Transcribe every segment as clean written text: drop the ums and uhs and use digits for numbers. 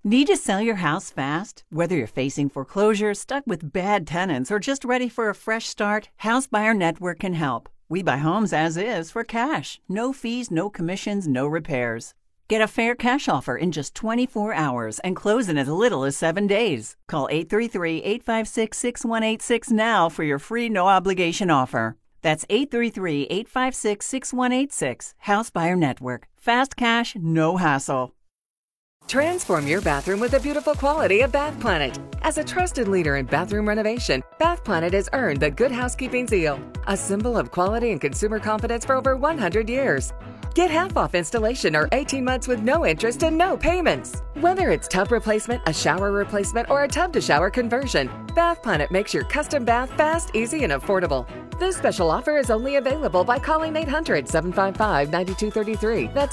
Need to sell your house fast? Whether you're facing foreclosure, stuck with bad tenants, or just ready for a fresh start, House Buyer Network can help. We buy homes as is for cash. No fees, no commissions, no repairs. Get a fair cash offer in just 24 hours and close in as little as 7 days. Call 833-856-6186 now for your free no-obligation offer. That's 833-856-6186. House Buyer Network. Fast cash, no hassle. Transform your bathroom with the beautiful quality of Bath Planet. As a trusted leader in bathroom renovation, Bath Planet has earned the Good Housekeeping seal, a symbol of quality and consumer confidence for over 100 years. Get half off installation or 18 months with no interest and no payments. Whether it's tub replacement, a shower replacement, or a tub-to-shower conversion, Bath Planet makes your custom bath fast, easy, and affordable. This special offer is only available by calling 800-755-9233. That's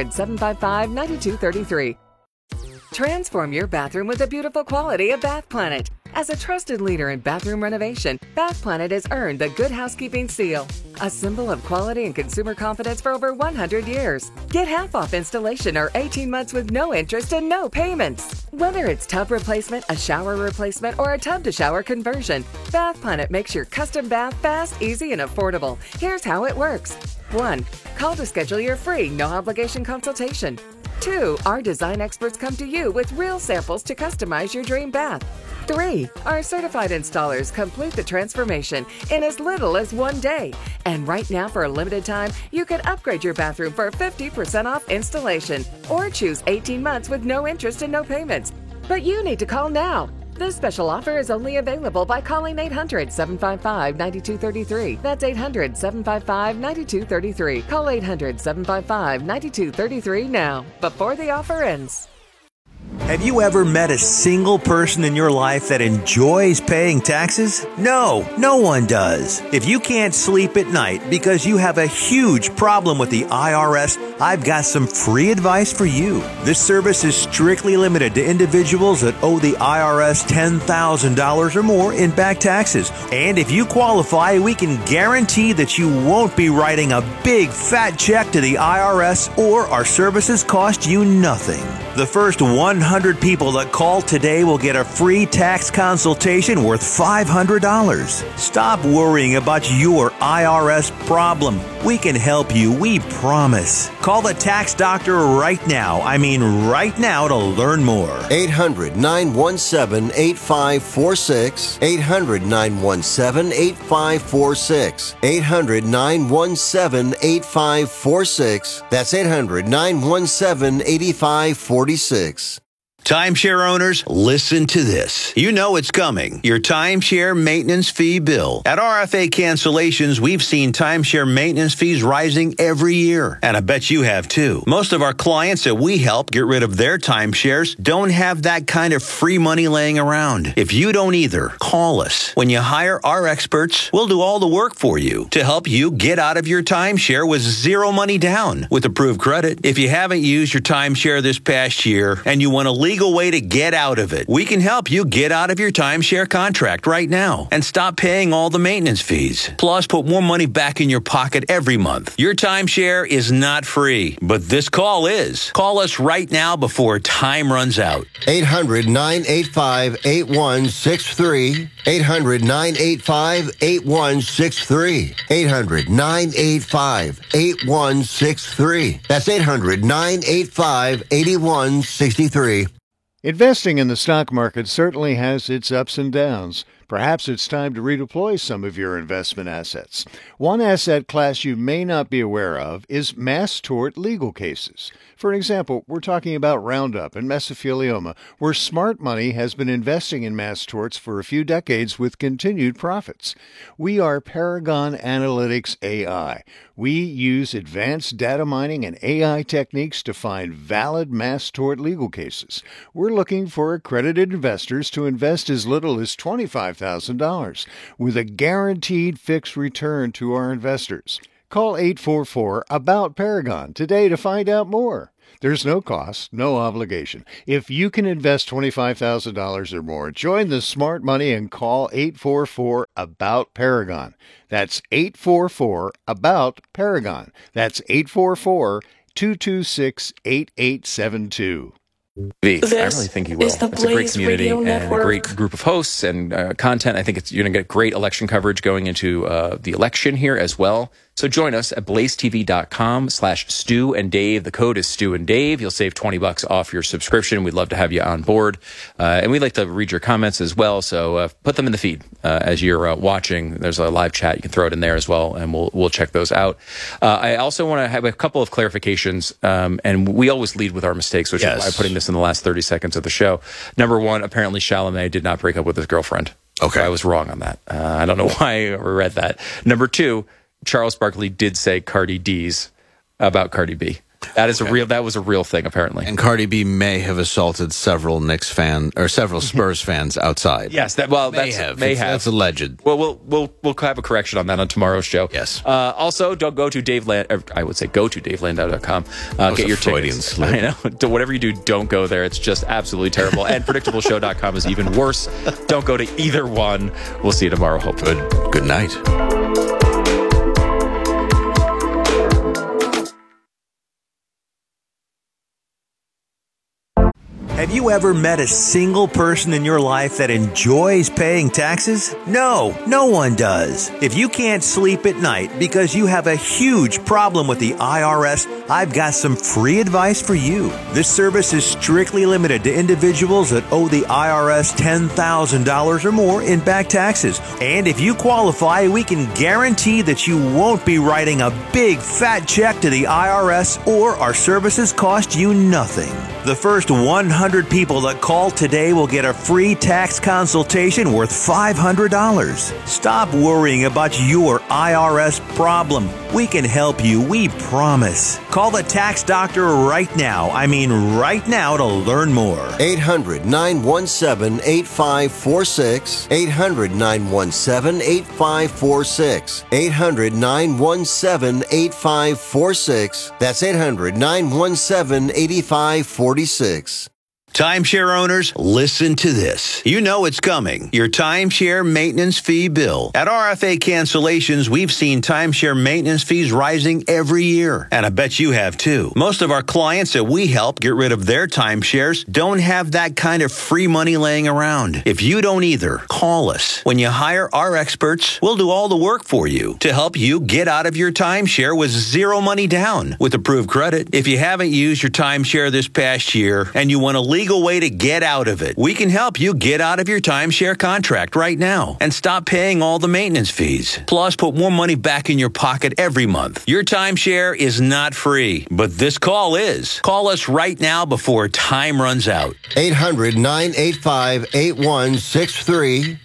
800-755-9233. Transform your bathroom with the beautiful quality of Bath Planet. As a trusted leader in bathroom renovation, Bath Planet has earned the Good Housekeeping seal, a symbol of quality and consumer confidence for over 100 years. Get half off installation or 18 months with no interest and no payments. Whether it's tub replacement, a shower replacement, or a tub-to-shower conversion, Bath Planet makes your custom bath fast, easy, and affordable. Here's how it works. 1. Call to schedule your free, no-obligation consultation. 2. Our design experts come to you with real samples to customize your dream bath. 3. Our certified installers complete the transformation in as little as 1 day. And right now, for a limited time, you can upgrade your bathroom for 50% off installation or choose 18 months with no interest and no payments. But you need to call now. This special offer is only available by calling 800-755-9233. That's 800-755-9233. Call 800-755-9233 now, before the offer ends. Have you ever met a single person in your life that enjoys paying taxes? No, no one does. If you can't sleep at night because you have a huge problem with the IRS, I've got some free advice for you. This service is strictly limited to individuals that owe the IRS $10,000 or more in back taxes. And if you qualify, we can guarantee that you won't be writing a big fat check to the IRS, or our services cost you nothing. The first 100 people that call today will get a free tax consultation worth $500. Stop worrying about your IRS problem. We can help you, we promise. Call the tax doctor right now. I mean right now, to learn more. 800-917-8546. 800-917-8546. 800-917-8546. That's 800-917-8546. Timeshare owners, listen to this. You know it's coming. Your timeshare maintenance fee bill. At RFA Cancellations, we've seen timeshare maintenance fees rising every year. And I bet you have too. Most of our clients that we help get rid of their timeshares don't have that kind of free money laying around. If you don't either, call us. When you hire our experts, we'll do all the work for you to help you get out of your timeshare with zero money down with approved credit. If you haven't used your timeshare this past year and you want to legal way to get out of it, we can help you get out of your timeshare contract right now and stop paying all the maintenance fees. Plus, put more money back in your pocket every month. Your timeshare is not free, but this call is. Call us right now before time runs out. 800-985-8163. 800-985-8163. 800-985-8163. That's 800-985-8163. Investing in the stock market certainly has its ups and downs. Perhaps it's time to redeploy some of your investment assets. One asset class you may not be aware of is mass tort legal cases. For example, we're talking about Roundup and mesothelioma, where smart money has been investing in mass torts for a few decades with continued profits. We are Paragon Analytics AI. We use advanced data mining and AI techniques to find valid mass tort legal cases. We're looking for accredited investors to invest as little as $25,000 with a guaranteed fixed return to our investors. Call 844-ABOUT-PARAGON today to find out more. There's no cost, no obligation. If you can invest $25,000 or more, join the smart money and call 844-ABOUT-PARAGON. That's 844-ABOUT-PARAGON. That's 844-226-8872. I really think you will. It's a great community and a great group of hosts and content. I think you're going to get great election coverage going into the election here as well. So join us at blazetv.com/Stu and Dave. The code is Stu and Dave. You'll save $20 off your subscription. We'd love to have you on board. And we'd like to read your comments as well. So put them in the feed as you're watching. There's a live chat. You can throw it in there as well, and we'll check those out. I also want to have a couple of clarifications, and we always lead with our mistakes, which is why I'm putting this in the last 30 seconds of the show. Number one, apparently Chalamet did not break up with his girlfriend. Okay. So I was wrong on that. I don't know why I read that. Number two, Charles Barkley did say Cardi D's about Cardi B. That was a real thing, apparently. And Cardi B may have assaulted several several Spurs fans outside. Yes, may have. That's alleged. Well, we'll have a correction on that on tomorrow's show. Yes. Also, don't go to I would say go to DaveLandau.com. Get your tickets. I know. Whatever you do, don't go there. It's just absolutely terrible. And PredictableShow.com is even worse. Don't go to either one. We'll see you tomorrow, hopefully. Good night. Have you ever met a single person in your life that enjoys paying taxes? No, no one does. If you can't sleep at night because you have a huge problem with the IRS, I've got some free advice for you. This service is strictly limited to individuals that owe the IRS $10,000 or more in back taxes. And if you qualify, we can guarantee that you won't be writing a big fat check to the IRS, or our services cost you nothing. The first 100 people that call today will get a free tax consultation worth $500. Stop worrying about your IRS problem. We can help you, we promise. Call the tax doctor right now. I mean right now, to learn more. 800-917-8546. 800-917-8546. 800-917-8546. That's 800-917-8546. Timeshare owners, listen to this. You know it's coming. Your timeshare maintenance fee bill. At RFA Cancellations, we've seen timeshare maintenance fees rising every year. And I bet you have too. Most of our clients that we help get rid of their timeshares don't have that kind of free money laying around. If you don't either, call us. When you hire our experts, we'll do all the work for you to help you get out of your timeshare with zero money down with approved credit. If you haven't used your timeshare this past year and you want to leave way to get out of it, we can help you get out of your timeshare contract right now and stop paying all the maintenance fees. Plus, put more money back in your pocket every month. Your timeshare is not free, but this call is. Call us right now before time runs out. 800-985-8163.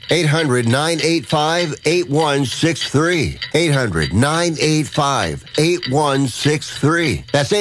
800-985-8163. 800-985-8163. That's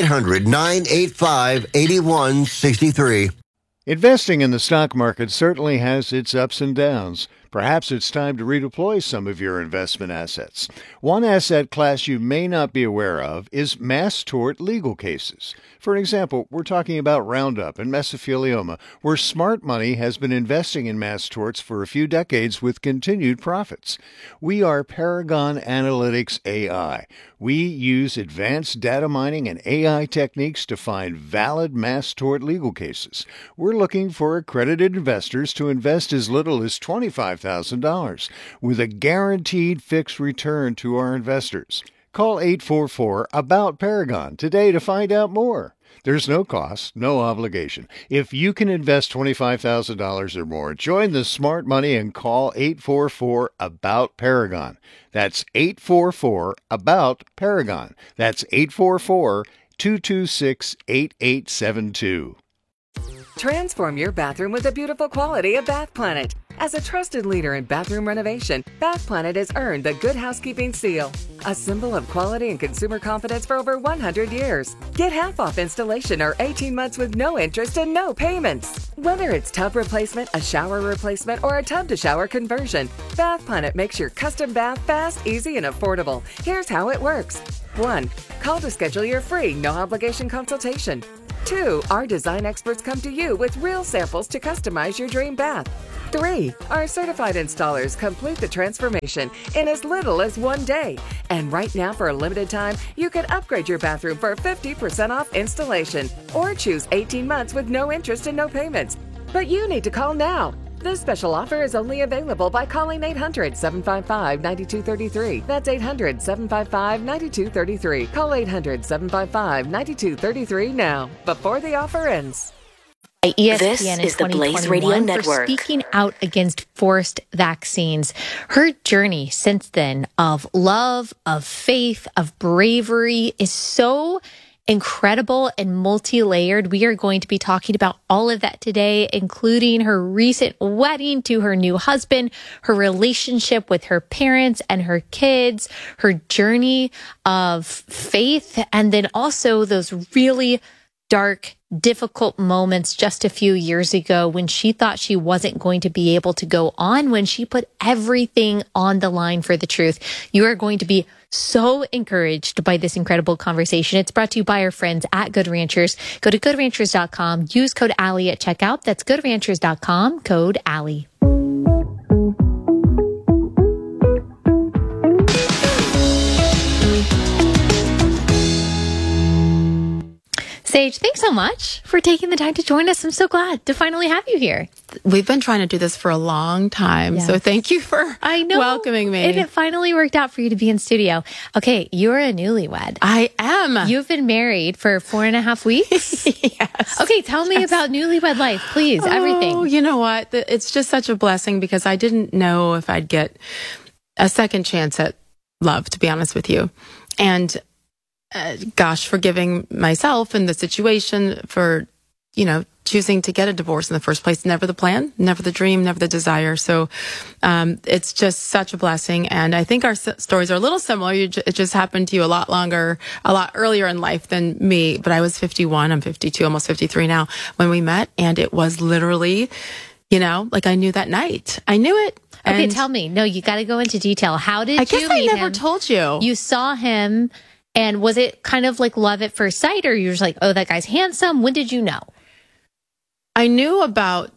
800-985-8163. Investing in the stock market certainly has its ups and downs. Perhaps it's time to redeploy some of your investment assets. One asset class you may not be aware of is mass tort legal cases. For example, we're talking about Roundup and mesothelioma, where smart money has been investing in mass torts for a few decades with continued profits. We are Paragon Analytics AI. We use advanced data mining and AI techniques to find valid mass tort legal cases. We're looking for accredited investors to invest as little as $25,000 with a guaranteed fixed return to our investors. Call 844-ABOUT-PARAGON today to find out more. There's no cost, no obligation. If you can invest $25,000 or more, join the smart money and call 844-ABOUT-PARAGON. That's 844-ABOUT-PARAGON. That's 844-226-8872. Transform your bathroom with the beautiful quality of Bath Planet. As a trusted leader in bathroom renovation, Bath Planet has earned the Good Housekeeping seal, a symbol of quality and consumer confidence for over 100 years. Get half off installation or 18 months with no interest and no payments. Whether it's tub replacement, a shower replacement, or a tub-to-shower conversion, Bath Planet makes your custom bath fast, easy, and affordable. Here's how it works. 1. Call to schedule your free, no-obligation consultation. 2, our design experts come to you with real samples to customize your dream bath. 3, our certified installers complete the transformation in as little as 1 day. And right now, for a limited time, you can upgrade your bathroom for 50% off installation or choose 18 months with no interest and no payments. But you need to call now. This special offer is only available by calling 800-755-9233. That's 800-755-9233. Call 800-755-9233 now, before the offer ends. ESPN this is the Blaze Radio Network. For speaking out against forced vaccines. Her journey since then of love, of faith, of bravery is so incredible and multi-layered. We are going to be talking about all of that today, including her recent wedding to her new husband, her relationship with her parents and her kids, her journey of faith, and then also those really dark, difficult moments just a few years ago when she thought she wasn't going to be able to go on, when she put everything on the line for the truth. You are going to be so encouraged by this incredible conversation. It's brought to you by our friends at Good Ranchers. Go to goodranchers.com. Use code Allie at checkout. That's goodranchers.com, code Allie. Sage, thanks so much for taking the time to join us. I'm so glad to finally have you here. We've been trying to do this for a long time, yes. So thank you for welcoming me. And it finally worked out for you to be in studio. Okay, you're a newlywed. I am. You've been married for 4.5 weeks? Yes. Okay, tell me about newlywed life, please, everything. Oh, you know what? It's just such a blessing because I didn't know if I'd get a second chance at love, to be honest with you. And gosh, forgiving myself and the situation for, choosing to get a divorce in the first place. Never the plan, never the dream, never the desire. So it's just such a blessing. And I think our stories are a little similar. It just happened to you a lot earlier in life than me. But I was 51, I'm 52, almost 53 now when we met. And it was literally, like I knew that night. I knew it. Okay, tell me. No, you got to go into detail. How did you meet him? I guess I never told you. You saw him. And was it kind of like love at first sight, or you were just like, oh, that guy's handsome? When did you know? I knew about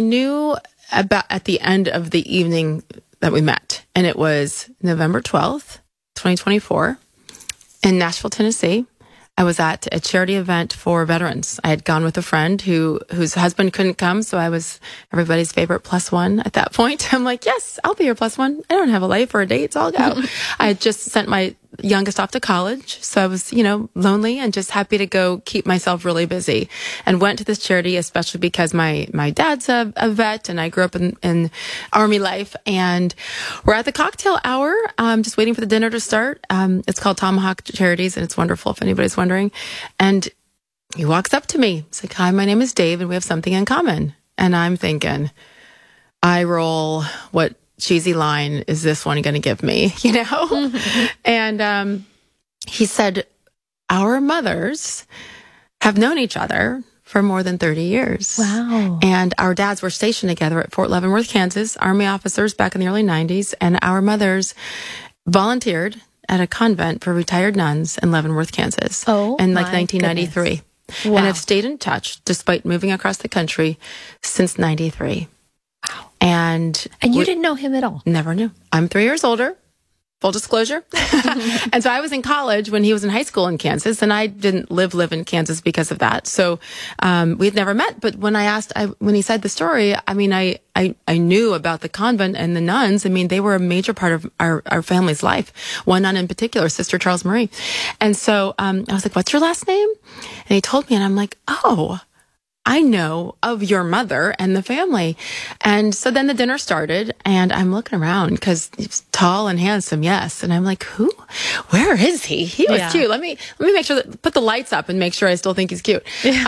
at the end of the evening that we met. And it was November 12th, 2024 in Nashville, Tennessee. I was at a charity event for veterans. I had gone with a friend whose husband couldn't come, so I was everybody's favorite plus one at that point. I'm like, yes, I'll be your plus one. I don't have a life or a date, so I'll go. I had just sent my youngest off to college, so I was, lonely and just happy to go keep myself really busy. And went to this charity, especially because my dad's a vet, and I grew up in Army life. And we're at the cocktail hour, just waiting for the dinner to start. It's called Tomahawk Charities, and it's wonderful if anybody's wondering. And he walks up to me. He's like, hi, my name is Dave, and we have something in common. And I'm thinking, I roll, what cheesy line is this one going to give me, Mm-hmm. And he said, our mothers have known each other for more than 30 years. Wow. And our dads were stationed together at Fort Leavenworth, Kansas, Army officers back in the early 90s. And our mothers volunteered at a convent for retired nuns in Leavenworth, Kansas. In 1993. Goodness. Wow. And have stayed in touch despite moving across the country since 93. Wow. And you didn't know him at all? Never knew. I'm 3 years older. Full disclosure. And so I was in college when he was in high school in Kansas, and I didn't live in Kansas because of that. So we had never met. But when when he said the story, I knew about the convent and the nuns. They were a major part of our family's life. One nun in particular, Sister Charles Marie. And so I was like, what's your last name? And he told me, and I'm like, oh, I know of your mother and the family. And so then the dinner started, and I'm looking around because he's tall and handsome, yes. And I'm like, who? Where is he? He was cute. Let me make sure put the lights up and make sure I still think he's cute.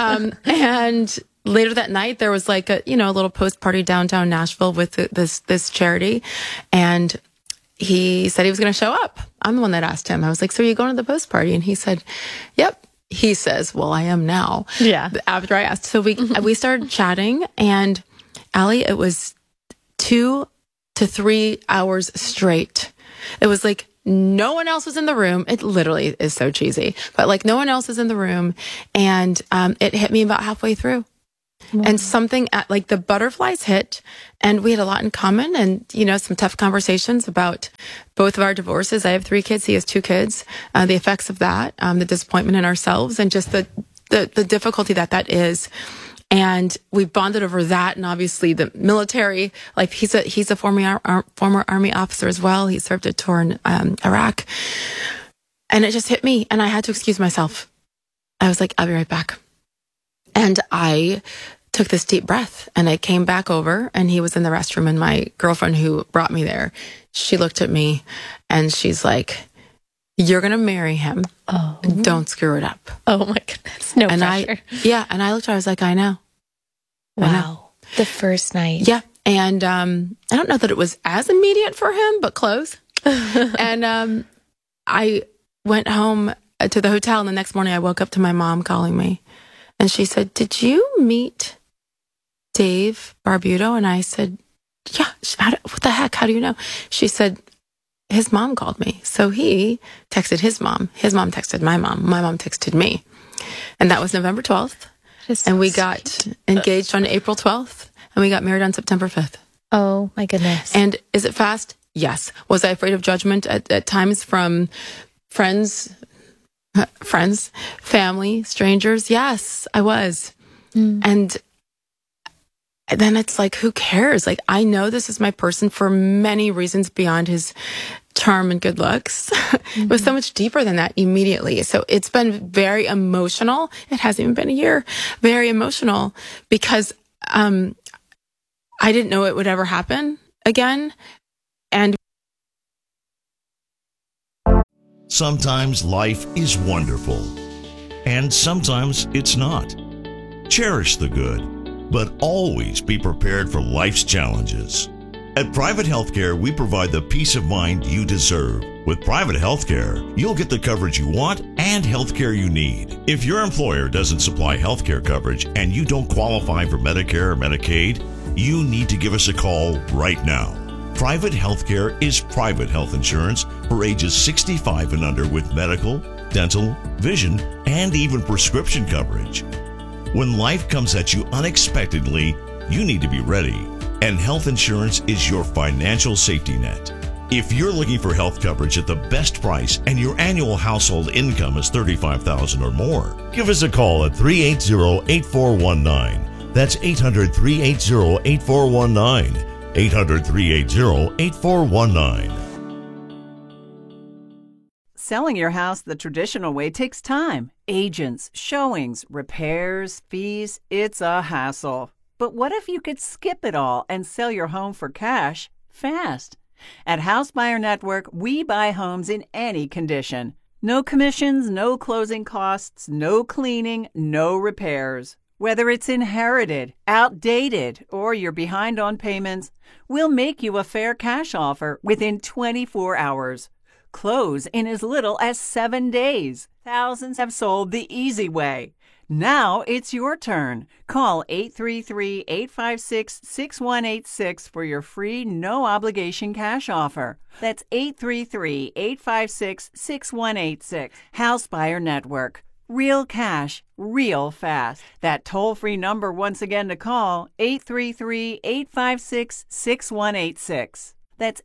And later that night, there was like a little post party downtown Nashville with this charity, and he said he was going to show up. I'm the one that asked him. I was like, so are you going to the post party? And he said, yep. He says, well, I am now. Yeah. After I asked. So we started chatting, and Allie, it was 2 to 3 hours straight. It was like no one else was in the room. It literally is so cheesy, but like no one else is in the room. And it hit me about halfway through. And something like the butterflies hit, and we had a lot in common, and some tough conversations about both of our divorces. I have 3 kids, he has 2 kids, the effects of that, the disappointment in ourselves, and just the difficulty that is. And we bonded over that, and obviously the military. Like he's a former Army officer as well. He served a tour in Iraq, and it just hit me, and I had to excuse myself. I was like, I'll be right back. And I took this deep breath, and I came back over, and he was in the restroom, and my girlfriend who brought me there, she looked at me and she's like, you're going to marry him. Oh, don't screw it up. Oh my goodness. No pressure. And I looked at her, I was like, I know. Wow. I know. The first night. Yeah. And I don't know that it was as immediate for him, but close. And I went home to the hotel, and the next morning I woke up to my mom calling me. And she said, did you meet Dave Barbuto? And I said, yeah. What the heck? How do you know? She said, his mom called me. So he texted his mom. His mom texted my mom. My mom texted me. And that was November 12th. And we got engaged on April 12th. And we got married on September 5th. Oh, my goodness. And is it fast? Yes. Was I afraid of judgment at times from friends, family, strangers? Yes, I was. And then it's like, who cares? Like, I know this is my person for many reasons beyond his charm and good looks. It was so much deeper than that immediately. So it's been very emotional. It hasn't even been a year. Very emotional because I didn't know it would ever happen again. And sometimes life is wonderful, and sometimes it's not. Cherish the good, but always be prepared for life's challenges. At Private Healthcare, we provide the peace of mind you deserve. With Private Healthcare, you'll get the coverage you want and healthcare you need. If your employer doesn't supply healthcare coverage and you don't qualify for Medicare or Medicaid, you need to give us a call right now. Private Healthcare is private health insurance for ages 65 and under with medical, dental, vision, and even prescription coverage. When life comes at you unexpectedly, you need to be ready, and health insurance is your financial safety net. If you're looking for health coverage at the best price and your annual household income is $35,000 or more, give us a call at 380-8419. That's 800-380-8419. 800-380-8419. Selling your house the traditional way takes time. Agents, showings, repairs, fees, it's a hassle. But what if you could skip it all and sell your home for cash fast? At House Buyer Network, we buy homes in any condition. No commissions, no closing costs, no cleaning, no repairs. Whether it's inherited, outdated, or you're behind on payments, we'll make you a fair cash offer within 24 hours. Close in as little as 7 days. Thousands have sold the easy way. Now it's your turn. Call 833-856-6186 for your free, no-obligation cash offer. That's 833-856-6186. House Buyer Network. Real cash, real fast. That toll-free number once again to call, 833-856-6186. That's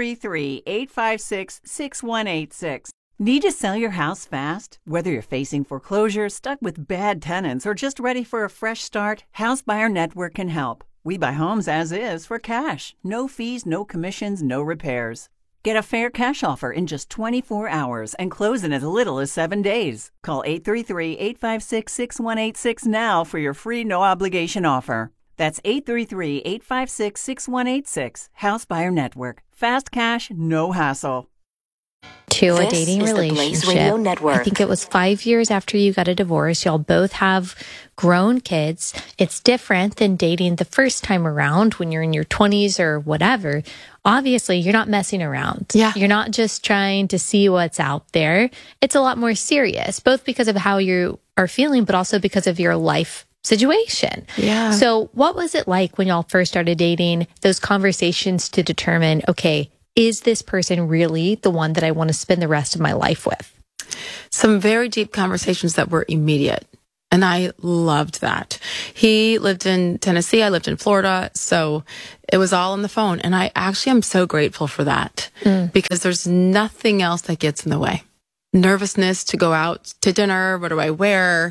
833-856-6186. Need to sell your house fast? Whether you're facing foreclosure, stuck with bad tenants, or just ready for a fresh start, House Buyer Network can help. We buy homes as is for cash. No fees, no commissions, no repairs. Get a fair cash offer in just 24 hours and close in as little as 7 days. Call 833-856-6186 now for your free no-obligation offer. That's 833-856-6186. House Buyer Network. Fast cash, no hassle. To a dating relationship. I think it was 5 years after you got a divorce. Y'all both have grown kids. It's different than dating the first time around when you're in your 20s or whatever. Obviously, you're not messing around. Yeah. You're not just trying to see what's out there. It's a lot more serious, both because of how you are feeling, but also because of your life situation. Yeah. So what was it like when y'all first started dating, those conversations to determine, okay, is this person really the one that I want to spend the rest of my life with? Some very deep conversations that were immediate. And I loved that. He lived in Tennessee. I lived in Florida. So it was all on the phone. And I actually am so grateful for that because there's nothing else that gets in the way. Nervousness to go out to dinner. What do I wear?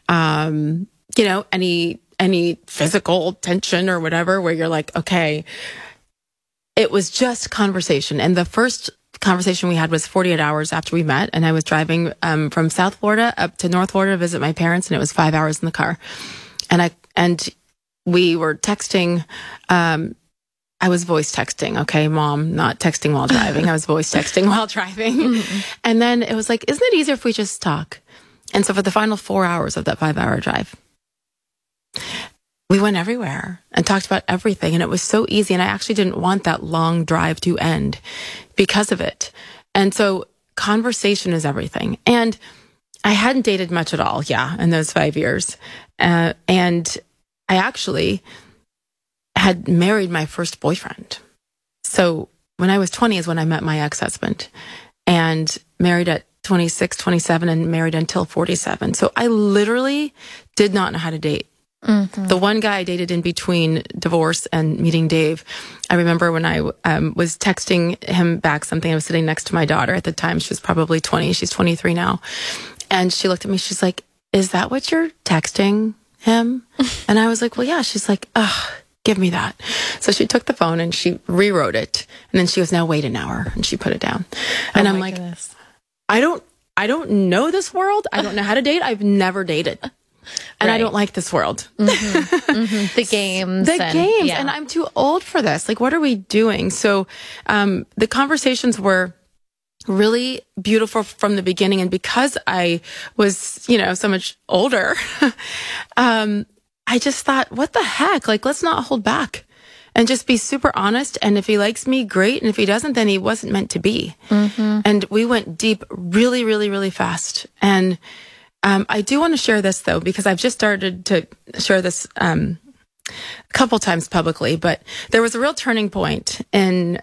Any physical tension or whatever where you're like, okay, it was just conversation. And the first conversation we had was 48 hours after we met, and I was driving from South Florida up to North Florida to visit my parents, and it was 5 hours in the car. And we were texting. I was voice texting. Okay, Mom, not texting while driving. I was voice texting while driving. And then it was like, isn't it easier if we just talk? And so for the final 4 hours of that 5-hour drive, we went everywhere and talked about everything. And it was so easy. And I actually didn't want that long drive to end because of it. And so conversation is everything. And I hadn't dated much at all, in those 5 years. And I actually had married my first boyfriend. So when I was 20 is when I met my ex-husband, and married at 26, 27, and married until 47. So I literally did not know how to date. Mm-hmm. The one guy I dated in between divorce and meeting Dave, I remember when I was texting him back something, I was sitting next to my daughter at the time. She was probably 20. She's 23 now. And she looked at me. She's like, is that what you're texting him? And I was like, well, yeah. She's like, give me that. So she took the phone and she rewrote it. And then she goes, now wait an hour. And she put it down. And I'm like, goodness. I don't know this world. I don't know how to date. I've never dated. And I don't like this world. Mm-hmm. Mm-hmm. The games. Yeah. And I'm too old for this. Like, what are we doing? So the conversations were really beautiful from the beginning. And because I was, so much older, I just thought, what the heck? Like, let's not hold back and just be super honest. And if he likes me, great. And if he doesn't, then he wasn't meant to be. Mm-hmm. And we went deep really, really, really fast. And I do want to share this, though, because I've just started to share this a couple times publicly, but there was a real turning point in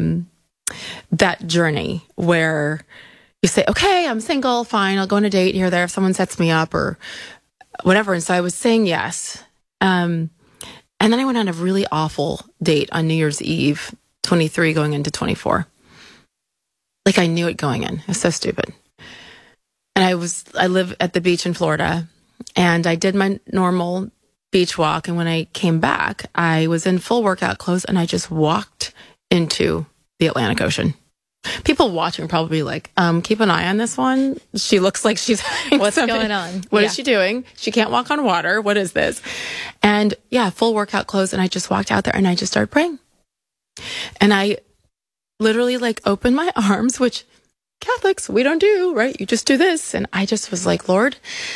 that journey where you say, okay, I'm single, fine, I'll go on a date here or there if someone sets me up or whatever. And so I was saying yes. And then I went on a really awful date on New Year's Eve, 23 going into 24. Like, I knew it going in. It was so stupid. And I live at the beach in Florida, and I did my normal beach walk. And when I came back, I was in full workout clothes, and I just walked into the Atlantic Ocean. People watching probably like, keep an eye on this one. She looks like she's what's going on? What is she doing? She can't walk on water. What is this? And full workout clothes. And I just walked out there and I just started praying. And I literally opened my arms, which Catholics, we don't do, right? You just do this. And I just was like, Lord,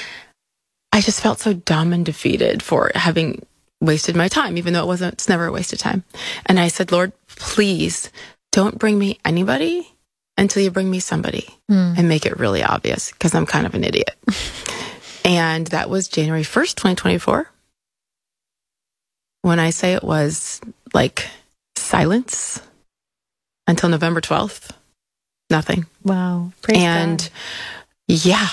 I just felt so dumb and defeated for having wasted my time, even though it's never a waste of time. And I said, Lord, please don't bring me anybody until you bring me somebody and make it really obvious, because I'm kind of an idiot. And that was January 1st, 2024. When I say it was like silence until November 12th, nothing. Wow. Praise God. Yeah,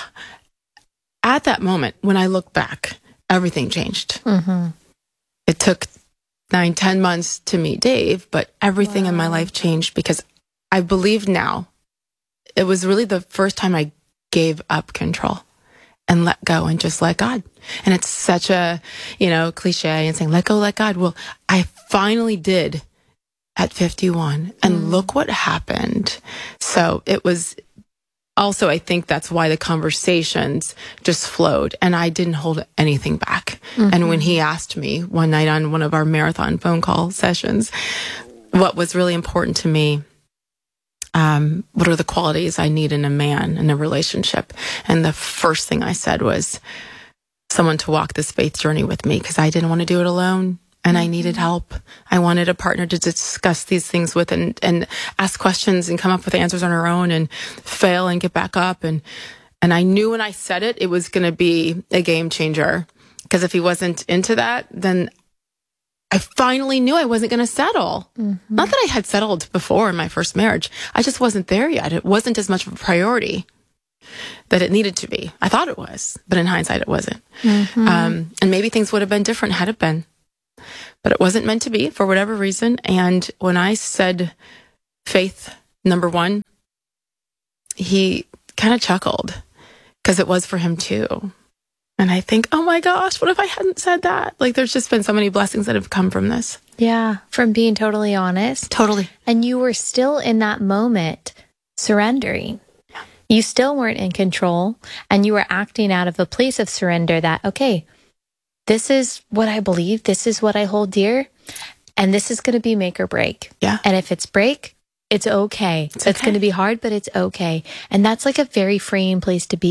at that moment, when I look back, everything changed. Mm-hmm. It took 9-10 months to meet Dave, but everything in my life changed because I believe now it was really the first time I gave up control and let go and just let God. And it's such a, cliche and saying, let go, let God. Well, I finally did at 51 and look what happened. So it was also, I think that's why the conversations just flowed and I didn't hold anything back. Mm-hmm. And when he asked me one night on one of our marathon phone call sessions, what was really important to me, what are the qualities I need in a man in a relationship? And the first thing I said was someone to walk this faith journey with me, because I didn't want to do it alone. And I needed help. I wanted a partner to discuss these things with and ask questions and come up with answers on her own and fail and get back up. And I knew when I said it, it was going to be a game changer. Because if he wasn't into that, then I finally knew I wasn't going to settle. Mm-hmm. Not that I had settled before in my first marriage. I just wasn't there yet. It wasn't as much of a priority that it needed to be. I thought it was, but in hindsight, it wasn't. Mm-hmm. And maybe things would have been different had it been. But it wasn't meant to be for whatever reason. And when I said faith, number one, he kind of chuckled because it was for him too. And I think, oh my gosh, what if I hadn't said that? Like, there's just been so many blessings that have come from this. Yeah, from being totally honest. Totally. And you were still in that moment surrendering. Yeah. You still weren't in control, and you were acting out of a place of surrender that, okay, this is what I believe, this is what I hold dear, and this is going to be make or break. Yeah. And if it's break, it's okay. It's going to be hard, but it's okay. And that's like a very freeing place to be.